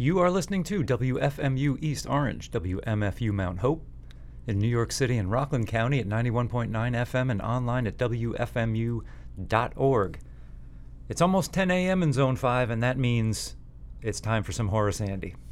You are listening to WFMU East Orange, WMFU Mount Hope, in New York City and Rockland County at 91.9 FM and online at WFMU.org. It's almost 10 a.m. in Zone 5, and that means it's time for some Horace Andy.